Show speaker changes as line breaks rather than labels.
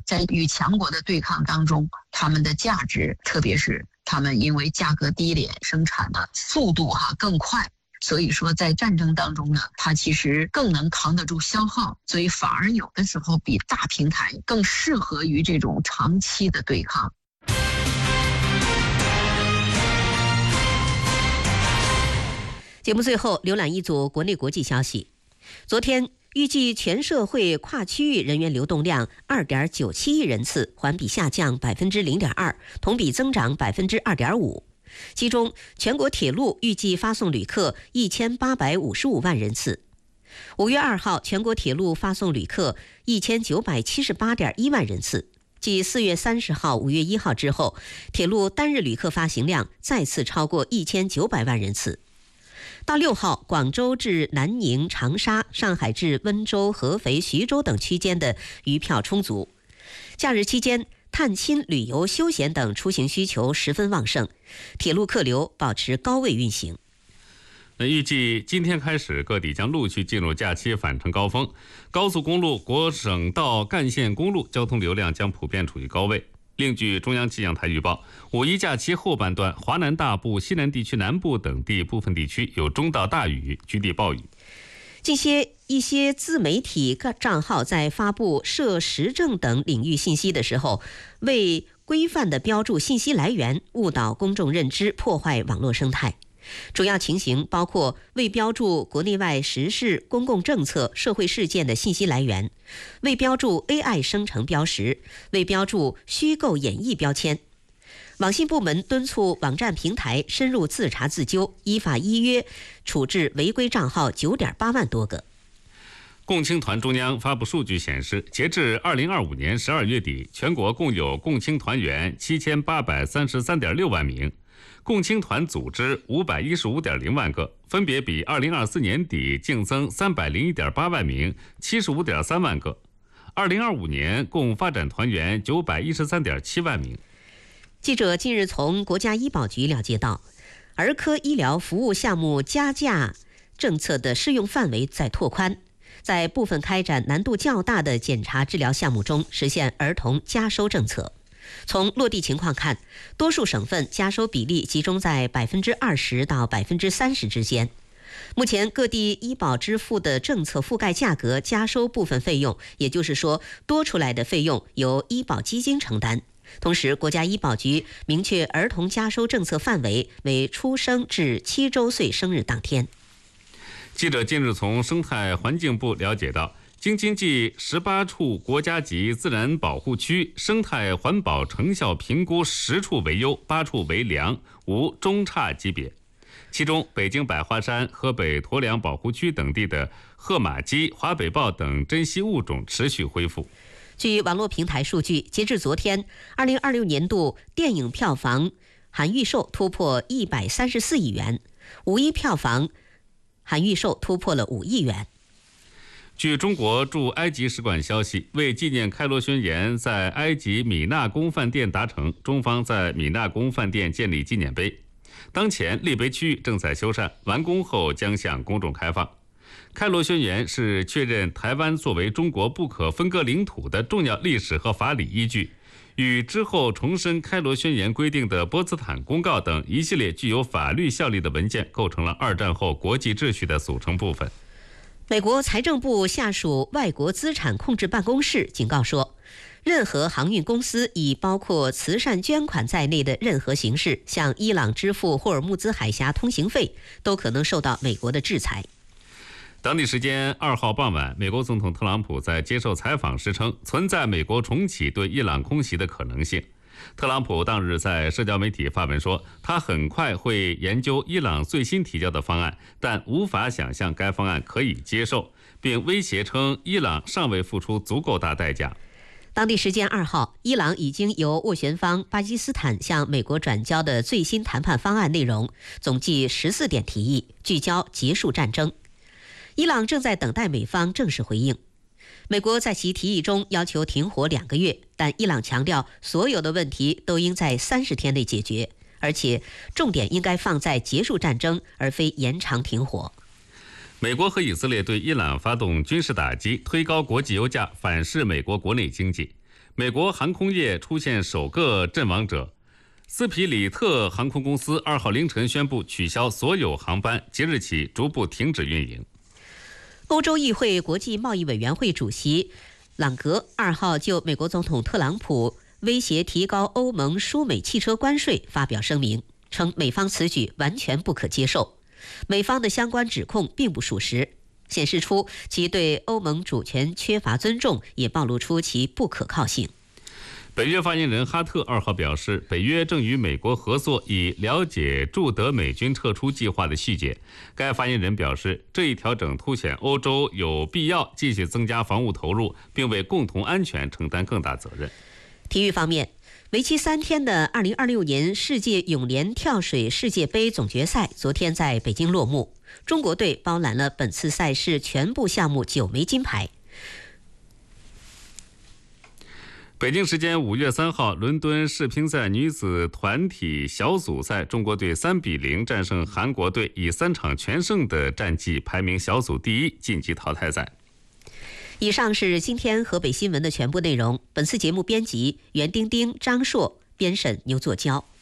在与强国的对抗当中，他们的价值，特别是他们因为价格低廉，生产的速度更快。所以说在战争当中呢，它其实更能扛得住消耗，所以反而有的时候比大平台更适合于这种长期的对抗。
节目最后浏览一组国内国际消息。昨天预计全社会跨区域人员流动量 2.97 亿人次，环比下降 0.2%， 同比增长 2.5%。其中全国铁路预计发送旅客1855万人次。5月2号全国铁路发送旅客1978.1万人次，继4月30号、5月1号之后，铁路单日旅客发行量再次超过1900万人次。到6号，广州至南宁、长沙、上海至温州、合肥、徐州等区间的余票充足。假日期间，探亲、旅游、休闲等出行需求十分旺盛，铁路客流保持高位运行。
预计今天开始，各地将陆续进入假期返程高峰，高速公路、国省道干线公路交通流量将普遍处于高位。另据中央气象台预报，5一假期后半段，华南大部、西南地区南部等地部分地区有中到大雨，局地暴雨。一些自媒体账号在发布涉时政等领域信息的时候，未规范地标注信息来源，误导公众认知，破坏网络生态。主要情形包括未标注国内外时事、公共政策、社会事件的信息来源，未标注 AI 生成标识，未标注虚构演绎标签。网信部门敦促网站平台深入自查自纠，依法依约处置违规账号9.8万多个。共青团中央发布数据显示，截至2025年12月底，全国共有共青团员7833.6万名，共青团组织515.0万个，分别比2024年底净增301.8万名、75.3万个。2025年共发展团员913.7万名。
记者近日从国家医保局了解到，儿科医疗服务项目加价政策的适用范围在拓宽，在部分开展难度较大的检查治疗项目中实现儿童加收政策。从落地情况看，多数省份加收比例集中在20%到30%之间。目前各地医保支付的政策覆盖价格加收部分费用，也就是说多出来的费用由医保基金承担。同时，国家医保局明确儿童加收政策范围为出生至7周岁生日当天。
记者近日从生态环境部了解到，京津冀18处国家级自然保护区生态环保成效评估10处为优，8处为良，无中差级别。其中，北京百花山、河北鄱阳保护区等地的褐马鸡、华北豹等珍稀物种持续恢复。
据网络平台数据，截至昨天，2026年度电影票房含预售突破134亿元，5一票房含预售突破了5亿元。
据中国驻埃及使馆消息，为纪念开罗宣言在埃及米纳宫饭店达成，中方在米纳宫饭店建立纪念碑。当前立碑区域正在修缮，完工后将向公众开放。开罗宣言是确认台湾作为中国不可分割领土的重要历史和法理依据，与之后重申开罗宣言规定的波茨坦公告等一系列具有法律效力的文件，构成了二战后国际秩序的组成部分。
美国财政部下属外国资产控制办公室警告说，任何航运公司以包括慈善捐款在内的任何形式向伊朗支付霍尔木兹海峡通行费，都可能受到美国的制裁。
当地时间2号傍晚，美国总统特朗普在接受采访时称，存在美国重启对伊朗空袭的可能性。特朗普当日在社交媒体发文说，他很快会研究伊朗最新提交的方案，但无法想象该方案可以接受，并威胁称伊朗尚未付出足够大代价。
当地时间2号，伊朗已经由斡旋方巴基斯坦向美国转交的最新谈判方案内容，总计14点提议，聚焦结束战争。伊朗正在等待美方正式回应。美国在其提议中要求停火2个月，但伊朗强调所有的问题都应在30天内解决，而且重点应该放在结束战争，而非延长停火。
美国和以色列对伊朗发动军事打击，推高国际油价，反噬美国国内经济。 美国航空业出现首个阵亡者。斯皮里特航空公司2号凌晨宣布取消所有航班，即日起逐步停止运营。
欧洲议会国际贸易委员会主席朗格2号就美国总统特朗普威胁提高欧盟输美汽车关税发表声明，称美方此举完全不可接受，美方的相关指控并不属实，显示出其对欧盟主权缺乏尊重，也暴露出其不可靠性。
北约发言人哈特2号表示，北约正与美国合作，以了解驻德美军撤出计划的细节。该发言人表示，这一调整凸显欧洲有必要继续增加防务投入，并为共同安全承担更大责任。
体育方面，为期3天的2026年世界泳联跳水世界杯总决赛昨天在北京落幕，中国队包揽了本次赛事全部项目9枚金牌。
北京时间5月3号，伦敦世乒赛女子团体小组赛，中国队3-0战胜韩国队，以3场全胜的战绩排名小组第1，晋级淘汰赛。
以上是今天河北新闻的全部内容。本次节目编辑袁丁丁、张硕，编审牛作娇。